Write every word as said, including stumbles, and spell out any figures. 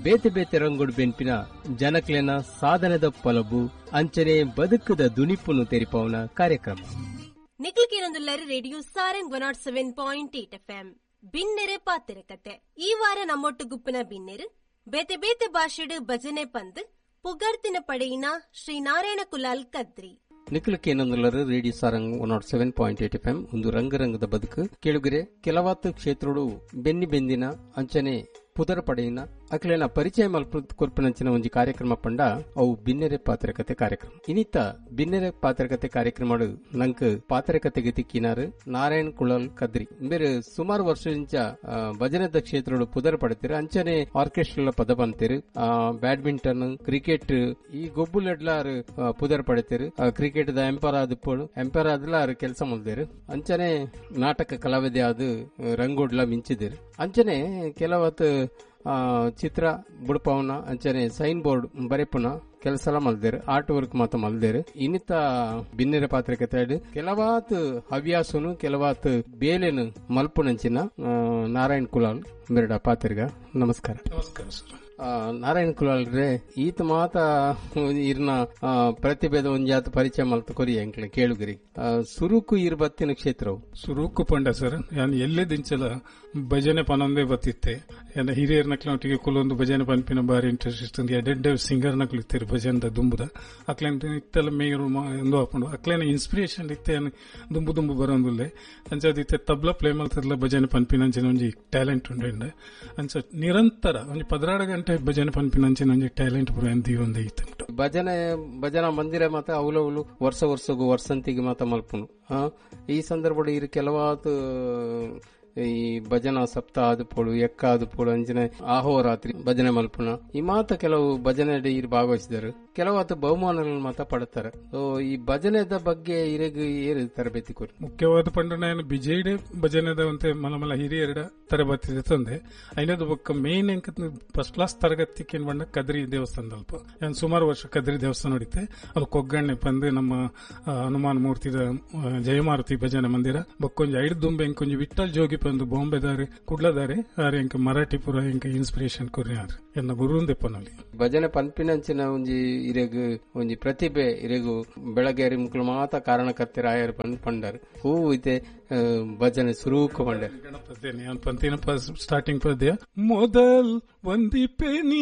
ಬೇತೆ ಬೇತೆ ರಂಗುಡು ಬೆನ್ಪಿನ ಜನಕ್ಲೆನ ಸಾಧನದ ಪಲಬು ಅಂಚನೆ ಬದುಕದ ದುನಿಪುನು ತೆರಿಪವನ ಕಾರ್ಯಕ್ರಮ ನಿಖಿಲ್ಕೇನೊಂದುಲ್ಲರಿ radio Sarang one not seven point eight F M ಬಿನ್ನೆರೆ ಪಾತೆರೆ ಕತೆ. ಈ ವಾರ ನಮ್ಮೊಟ್ಟು ಗುಪ್ಪಿನ ಬಿನ್ನೆರು ಬೇತೆ ಬೇತೆ ಭಾಷೆಡು ಭಜನೆ ಪಂದ್ ಪುಗರ್ತಿನ ಪಡೆಯಿನ Shri Narayana Kulal Kadri. ನಿಖಿಲ್ಕೇನೊಂದುಲ್ಲರು radio Sarang one not seven point eight F M ಒಂದು ರಂಗರಂಗದ ಬದುಕು ಕೇಳುಗರೆ. ಕೆಲವಾತು ಕ್ಷೇತ್ರಗಳು ಬೆನ್ನಿ ಬೆಂದಿನ ಅಂಚನೆ ಪುದರ ಪಡೆಯಿನ ಅಕ್ಲೇನ ಪರಿಚಯ ಮಲ್ಪ ಕೊರ್ಪಿನಂಚಿನ ಒಂಜಿ ಕಾರ್ಯಕ್ರಮ ಪಂಡ ಅವು ಬಿನ್ನೆರೆ ಪಾತ್ರಕತೆ ಕಾರ್ಯಕ್ರಮ. ಇನ್ನಿತ್ತ ಬಿನ್ನೆರೆ ಪಾತ್ರಕತೆ ಕಾರ್ಯಕ್ರಮ ನಂಕ್ ಪಾತ್ರಕತೆಗೆ ತಿಕ್ಕಿನಾರು ನಾರಾಯಣ್ ಕುಳಲ್ ಕದ್ರಿ. ಬೇರೆ ಸುಮಾರು ವರ್ಷದಿಂದ ಭಜನದ ಕ್ಷೇತ್ರಗಳು ಪುದರ ಪಡೆತಿರು ಅಂಚನೆ ಆರ್ಕೆಸ್ಟ್ರಾ ಪದ ಬಂತಿರು. ಬ್ಯಾಡ್ಮಿಂಟನ್ ಕ್ರಿಕೆಟ್ ಈ ಗೊಬ್ಬುಲೆಡ್ಲಾರು ಪುದರ ಪಡೆತಿರು. ಕ್ರಿಕೆಟ್ ದ ಎಂಪೈರ್ ಆದಪ್ಪಳು ಎಂಪೈರ್ ಆದ್ಲಾರು ಕೆಲಸ ಮಾಡಿದೇರು. ಅಂಚನೆ ನಾಟಕ ಕಲಾವಿದೆ ಆದ ರಂಗೋಡ್ಲ ಮಿಂಚಿದೇರು. ಅಂಚನೆ ಕೆಲವತ್ತು ಚಿತ್ರ ಬುಡಪವನ ಅಂಚನೆ ಸೈನ್ ಬೋರ್ಡ್ ಬರೆಪುನ ಕೆಲಸ ಮಲ್ದೇರು. ಆರ್ಟ್ ವರ್ಕ್ ಮಾತ್ರ ಮಲ್ದೇರು. ಇನ್ನಿತ ಬಿನ್ನೆರೆ ಪಾತ್ರಕತೆ ಕೆಲವಾತ್ ಹವ್ಯಾಸನು ಕೆಲವಾತ್ ಬೇಲೆನು ಮಲ್ಪುನಂಚಿನ ನಾರಾಯಣ್ ಕುಲಾಲ್ ಬೇರಡ ಪಾತ್ರಿಗ ನಮಸ್ಕಾರ. ನಮಸ್ಕಾರ ಸರ್. ನಾರಾಯಣ್ ಕುಲಾಲ್ ರೇ ಈತ ಮಾತ ಇರ್ನ ಪ್ರತಿಭೆದ ಒಂಜಾತ ಪರಿಚಯ ಮಲ್ತ ಕೊರಿ ಎಂಕ್ಲೆ ಕೇಳುಗರಿ. ಸುರುಕು ಇರ್ ಬತ್ತಿನ ಕ್ಷೇತ್ರವು ಸುರುಕು ಪಂಡ ಸರ್. ಯಾನ್ ಎಲ್ಲೇ ದಿಂಚಲ ಭಜನೆ ಪನೊಂದೇ ಬತ್ತಿತ್ತೆ. ಯಾನ ಹಿರಿಯರ್ ನಕ್ಲೊಟ್ಟಿಗೆ ಕುಲೊಂದು ಭಜನೆ ಪನ್ಪಿನ ಬಾರಿ ಇಂಟ್ರೆಸ್ಟ್ ಇస్తుంది. ಎಡೆಡ್ಡೆ ಸಿಂಗರ್ ನಕ್ಲು ಇತ್ತೇರು ಭಜನದ ದುಂಬುದ ಅಕ್ಲೇನ್ ಇತ್ತೆಲ್ಲ ಮೇಯರು ಎಂದು ಹಾಕೊಂಡು ಅಕ್ಲೇನ ಇನ್ಸ್ಪಿರೇಷನ್ ಇತ್ತೆ ದುಂಬು ದುಂಬು ಬರೋದಿಲ್ಲ. ಅಂಚದಿತ್ತೆ ತಬ್ಲ ಪ್ಲೇ ಮಾಡ್ತಿರ್ಲ ಭಜನೆ ಪನ್ಪಿನ ಅಂಚಿನ ಒಂಜಿ ಟ್ಯಾಲೆಂಟ್ ಉಂಡೆ ಅಂಚ ನಿರಂತರ ಒಂಜಿ ಪದರಾಡ ಗಂಟೆ ಭಜನೆ ಪನ್ಪಿನ ಅಂಚಿನ ಒಂಜಿ ಟ್ಯಾಲೆಂಟ್ ಪುರ ಎಂದಿ ಒಂದೇ ಇತ್ತು. ಭಜನೆ ಭಜನಾ ಮಂದಿರ ಮಾತ ಅವಲವಲು ವರ್ಷ ವರ್ಷಗೂ ವರ್ಷಂತಿಗೆ ಮಾತ ಮಲ್ಪುನು. ಈ ಸಂದರ್ಭ ಇರು ಕೆಲವಾತು ಈ ಭಜನಾ ಸಪ್ತಾಹ ಆದುಪೋಳು ಎಕ್ಕ ಆದುಪೋಳು ಅಂಜನೆ ಆಹೋರಾತ್ರಿ ಭಜನೆ ಮಲ್ಪುನ ಈ ಮಾತ ಕೆಲವು ಭಜನೆ ಇರು ಭಾಗವಹಿಸಿದರು. ಕೆಲವಾತು ಬಹುಮಾನಗಳನ್ನು ಮಾತ ಪಡುತ್ತಾರೆ. ಈ ಭಜನೆದ ಬಗ್ಗೆ ಇರಗ ಏರು ತರಬೇತಿ ಕೊಡಿ ಮುಖ್ಯವಾದ ಪಂಡ ಬಿಜೆಡೆ ಭಜನೆದ ಅಂತೆ ಮಲ ಮಲ ಹಿರಿಯರ ತರಬೇತಿ ತಂದೆ ಐನದ ಬೊಕ್ಕ ಮೇನ್ ಎಂಕ ಫಸ್ಟ್ ಕ್ಲಾಸ್ ತರಗತಿಗೆ ಬಂದ ಕದ್ರಿ ದೇವಸ್ಥಾನ ಅಲ್ಪ ನಾನು ಸುಮಾರು ವರ್ಷ ಕದ್ರಿ ದೇವಸ್ಥಾನ ನೋಡಿದ್ದೆ. ಅದು ಕೊಗ್ಗಣ್ಣೆ ಬಂದು ನಮ್ಮ ಹನುಮಾನ್ ಮೂರ್ತಿದ ಜಯಮಾರುತಿ ಭಜನೆ ಮಂದಿರ ಬೊಕ್ಕೊಂಜಿ ಐದು ದುಂಬೆ ಎಂಕೊಂಜಿ ವಿಠಲ್ ಜೋಗಿ ಬಂದು ಬಾಂಬೆ ದಾರೆ ಕುಡ್ಲದಾರೆ ಆರೆ ಎಂಕ ಮರಾಠಿ ಪುರ ಎಂಕ ಇನ್ಸ್ಪಿರೇಷನ್ ಕೊರಿಯಾರು ಎನ್ನ ಗುರುಂದೆ ಪನಲ್ಲಿ ಭಜನೆ ಪನ್ಪಿನಂಚಿನ ಒಂಜಿ ಇರೆಗು ಒಂಜಿ ಪ್ರತಿಭೆ ಇರೆಗು ಬೆಳಗ್ಗೆ ಮುಕ್ಳು ಮಾತ ಕಾರಣಕರ್ತರ ಆಯರ್ ಬಂದು ಪಂಡರ್ ಹೂ ಇದೆ ಭಜನೆ ಸುರೂಕು ಪಂಡರ್. ಗಣಪತಿ ಪಂತಿನ ಸ್ಟಾರ್ಟಿಂಗ್ ಪದ್ಯ ಮೊದಲ್ ಒಂದಿಪೆ